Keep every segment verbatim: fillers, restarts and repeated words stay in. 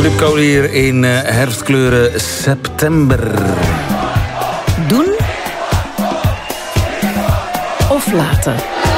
Filip Kool hier in uh, herfstkleuren september. Doen of laten?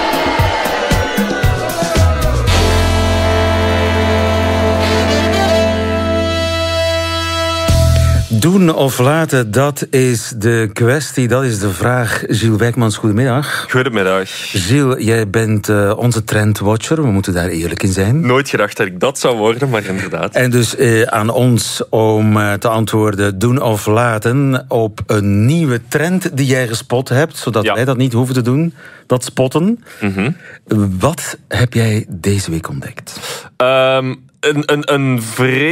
Doen of laten, dat is de kwestie, dat is de vraag. Gilles Wijkmans, goedemiddag. Goedemiddag. Gilles, jij bent uh, onze trendwatcher, we moeten daar eerlijk in zijn. Nooit gedacht dat ik dat zou worden, maar inderdaad. En dus uh, aan ons om uh, te antwoorden doen of laten op een nieuwe trend die jij gespot hebt, zodat ja. wij dat niet hoeven te doen, dat spotten. Mm-hmm. Wat heb jij deze week ontdekt? Um, een, een, een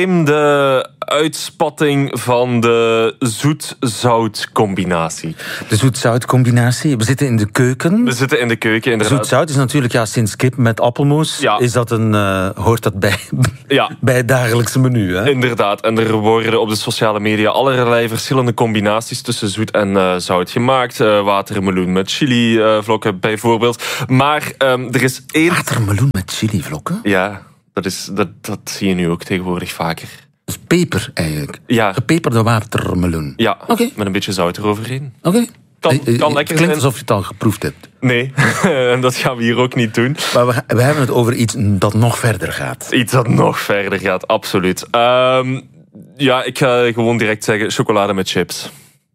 vreemde uitspatting van de zoet-zout combinatie. De zoet-zout combinatie. We zitten in de keuken. We zitten in de keuken, inderdaad. Zoet-zout is natuurlijk, ja, sinds kip met appelmoes, ja. is dat een, uh, hoort dat bij, ja. bij het dagelijkse menu. Hè? Inderdaad. En er worden op de sociale media allerlei verschillende combinaties tussen zoet en uh, zout gemaakt. Uh, watermeloen met chili-vlokken uh, bijvoorbeeld. Maar um, er is één... Watermeloen met chili-vlokken? Ja, dat, is, dat, dat zie je nu ook tegenwoordig vaker. Dus peper eigenlijk? Ja. Gepeperde watermeloen? Ja, okay. Met een beetje zout eroverheen. Oké. Okay. Kan, kan het lekker klinkt zijn. Alsof je het al geproefd hebt. Nee, en dat gaan we hier ook niet doen. Maar we, we hebben het over iets dat nog verder gaat. Iets dat nog verder gaat, absoluut. Um, ja, ik ga gewoon direct zeggen chocolade met chips.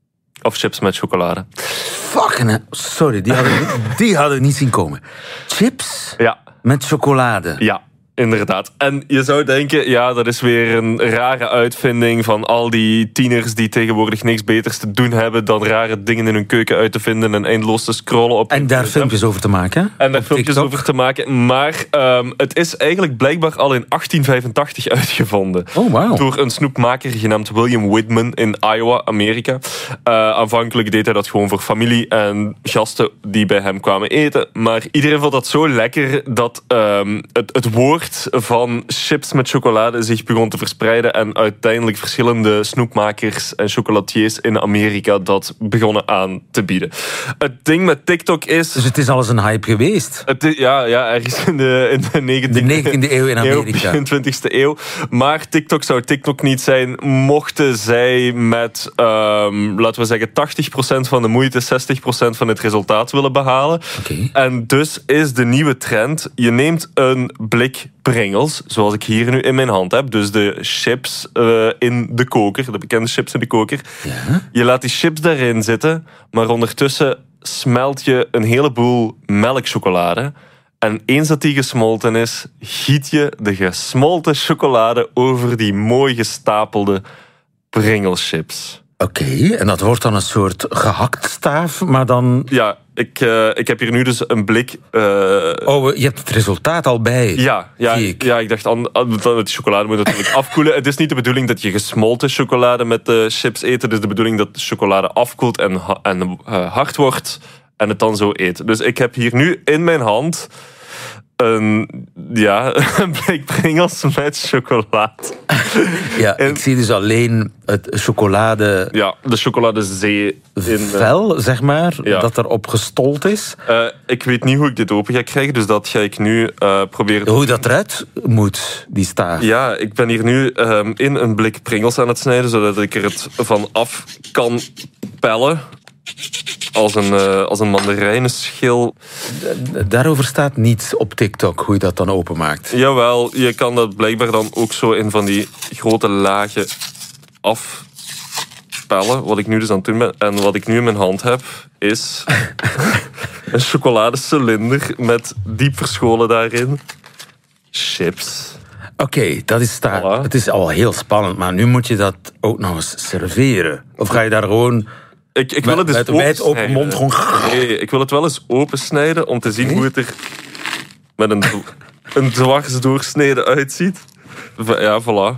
Of chips met chocolade. Fucking, sorry, die hadden, die hadden niet zien komen. Chips ja. met chocolade. Ja. Inderdaad. En je zou denken, ja, dat is weer een rare uitvinding van al die tieners die tegenwoordig niks beters te doen hebben dan rare dingen in hun keuken uit te vinden en eindeloos te scrollen op... En daar filmpjes over te maken. En daar filmpjes TikTok. over te maken. Maar um, het is eigenlijk blijkbaar al in achttien vijfentachtig uitgevonden. Oh, wow. Door een snoepmaker genaamd William Whitman in Iowa, Amerika. Uh, aanvankelijk deed hij dat gewoon voor familie en gasten die bij hem kwamen eten. Maar iedereen vond dat zo lekker dat um, het, het woord van chips met chocolade zich begon te verspreiden en uiteindelijk verschillende snoepmakers en chocolatiers in Amerika dat begonnen aan te bieden. Het ding met TikTok is... Dus het is alles een hype geweest? Het is, ja, ja, ergens in de, in de negentiende eeuw in Amerika. In de twintigste eeuw. Maar TikTok zou TikTok niet zijn mochten zij met, um, laten we zeggen, tachtig procent van de moeite, zestig procent van het resultaat willen behalen. Okay. En dus is de nieuwe trend, je neemt een blik Pringles, zoals ik hier nu in mijn hand heb. Dus de chips uh, in de koker, de bekende chips in de koker. Ja? Je laat die chips daarin zitten, maar ondertussen smelt je een heleboel melkchocolade. En eens dat die gesmolten is, giet je de gesmolten chocolade over die mooi gestapelde Pringles chips. Oké, okay, en dat wordt dan een soort gehaktstaaf, maar dan... Ja, ik, uh, ik heb hier nu dus een blik... Uh... Oh, je hebt het resultaat al bij. Ja, ja, ik. ja ik dacht, aan, de chocolade moet natuurlijk afkoelen. Het is niet de bedoeling dat je gesmolten chocolade met de chips eet. Het is de bedoeling dat de chocolade afkoelt en, en uh, hard wordt en het dan zo eet. Dus ik heb hier nu in mijn hand... Een, ja, een blik Pringles met chocolade. Ja, en, ik zie dus alleen het chocolade... Ja, de chocoladezee. In, vel, zeg maar, ja. dat erop gestold is. Uh, ik weet niet hoe ik dit open ga krijgen, dus dat ga ik nu uh, proberen... Hoe dat eruit moet, die staaf. Ja, ik ben hier nu um, in een blik Pringles aan het snijden, zodat ik er het van af kan pellen. Als een, uh, als een mandarijnenschil. Daarover staat niets op TikTok, hoe je dat dan openmaakt. Jawel, je kan dat blijkbaar dan ook zo in van die grote lagen afpellen. Wat ik nu dus aan het doen ben. En wat ik nu in mijn hand heb, is een chocoladecilinder met diep verscholen daarin chips. Oké, okay, dat is daar. Voilà. Het is al heel spannend, maar nu moet je dat ook nog eens serveren. Of ga je daar gewoon... Ik, ik wil het dus met een wijd open mond gewoon... Nee, ik wil het wel eens opensnijden om te zien nee? hoe het er met een, een dwars doorsnede uitziet. Ja, voilà.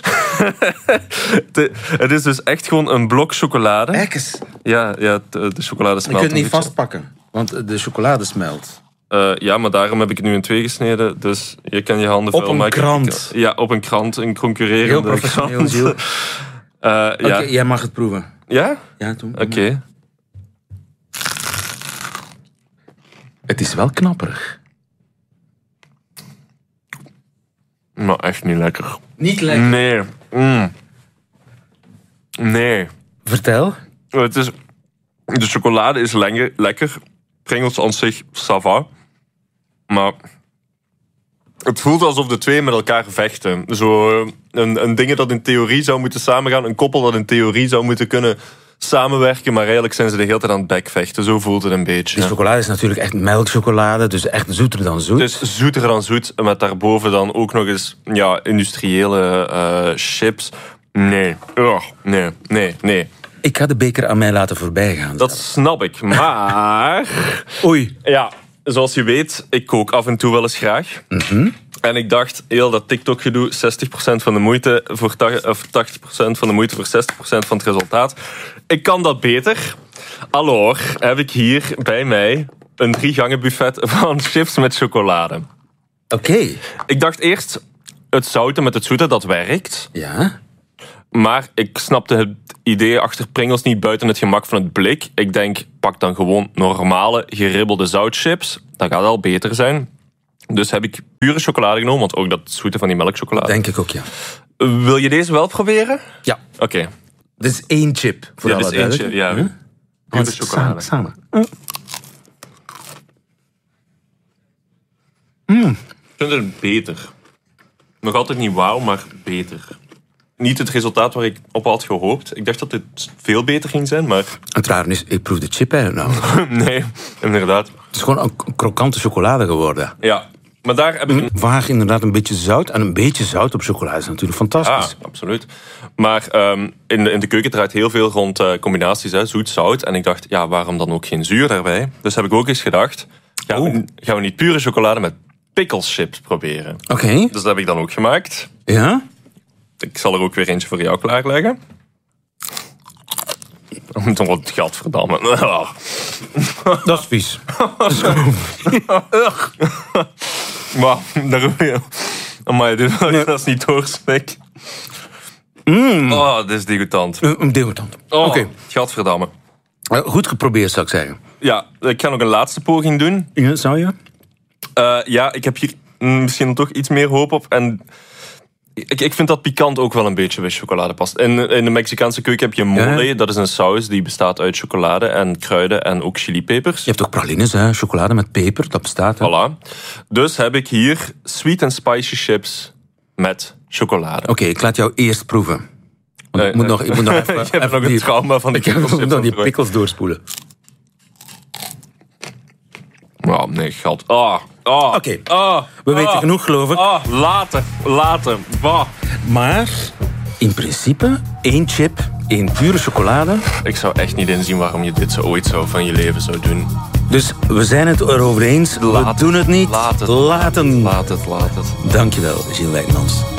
Het is dus echt gewoon een blok chocolade. Kijk eens. Ja, ja de, de chocolade smelt. Je kunt het niet vastpakken, want de chocolade smelt. Uh, ja, maar daarom heb ik het nu in twee gesneden. Dus je kan je handen op vuil maken. Op een krant? Ja, op een krant. Een concurrerende heel professioneel, krant. Gilles. Uh, ja. Oké, okay, jij mag het proeven. Ja? Ja, toen. Oké. Okay. Het is wel knapperig. Maar echt niet lekker. Niet lekker? Nee. Mm. Nee. Vertel. Het is, de chocolade is lenger, lekker. Pringles aan zich, ça va. Maar het voelt alsof de twee met elkaar vechten. Zo een, een ding dat in theorie zou moeten samengaan. Een koppel dat in theorie zou moeten kunnen samenwerken. Maar eigenlijk zijn ze de hele tijd aan het bekvechten. Zo voelt het een beetje. Die chocolade is natuurlijk echt melkchocolade. Dus echt zoeter dan zoet. Het is zoeter dan zoet. Met daarboven dan ook nog eens ja, industriële uh, chips. Nee. Ugh. Nee, nee, nee. Ik ga de beker aan mij laten voorbij gaan. Dat snap ik. Maar... Oei. Ja, zoals je weet, ik kook af en toe wel eens graag. Mm-hmm. En ik dacht, heel dat TikTok-gedoe, zestig procent van de moeite voor tachtig procent van de moeite voor zestig procent van het resultaat. Ik kan dat beter. Alors heb ik hier bij mij een drie gangen buffet van chips met chocolade. Oké. Okay. Ik dacht eerst, het zouten met het zoete, dat werkt. Ja. Maar ik snapte het idee achter Pringles niet buiten het gemak van het blik. Ik denk, pak dan gewoon normale, geribbelde zoutchips. Dat gaat al beter zijn. Dus heb ik pure chocolade genomen, want ook dat zoete van die melkchocolade. Denk ik ook, ja. Wil je deze wel proberen? Ja. Oké. Okay. Dit is één chip. Voor ja, dit is één chip, ja. Hm? Pure chocolade. Samen. samen. Mm. Ik vind het beter. Nog altijd niet wauw, maar beter. Niet het resultaat waar ik op had gehoopt. Ik dacht dat dit veel beter ging zijn, maar... Het raar is, ik proef de chip eigenlijk nou. Nee, inderdaad. Het is gewoon een krokante chocolade geworden. Ja, maar daar heb ik... Een... Vaag inderdaad een beetje zout. En een beetje zout op chocolade is natuurlijk fantastisch. Ja, absoluut. Maar um, in, de, in de keuken draait heel veel rond uh, combinaties, hè, zoet, zout. En ik dacht, ja, waarom dan ook geen zuur daarbij? Dus heb ik ook eens gedacht, gaan, oh. we, gaan we niet pure chocolade met pickles-chips proberen? Oké. Okay. Dus dat heb ik dan ook gemaakt. Ja? Ik zal er ook weer eentje voor jou klaarleggen. Dan wordt het gadverdamme. Dat is vies. Maar, daar wil je... Amai, dit nee. Dat is niet doorsmek. Mm. Oh, dit is degoutant. Een degoutant. Oh, Oké. Okay. Gadverdamme. Goed geprobeerd, zou ik zeggen. Ja, ik ga nog een laatste poging doen. Ja, zou je? Uh, ja, ik heb hier misschien toch iets meer hoop op. En... Ik, ik vind dat pikant ook wel een beetje bij chocolade past. In, in de Mexicaanse keuken heb je mole. Ja. Dat is een saus die bestaat uit chocolade en kruiden en ook chilipepers. Je hebt ook pralines, hè? Chocolade met peper, dat bestaat. Hè? Voilà. Dus heb ik hier sweet and spicy chips met chocolade. Oké, okay, ik laat jou eerst proeven. Want uh, ik, moet uh, nog, ik moet nog even... Je hebt nog een trauma van de pickles. Ik moet nog die pickles doorspoelen. Oh, nee, geld. Ah, ah, Oké, okay. ah, we ah, weten genoeg, geloof ik. Ah, later, later. Bah. Maar in principe, één chip, één pure chocolade. Ik zou echt niet inzien waarom je dit zo ooit zou van je leven zou doen. Dus we zijn het erover eens. Laat we doen het niet. Laat het. Laten. Laat het, laat het. Dankjewel, Gilles Wijnmans.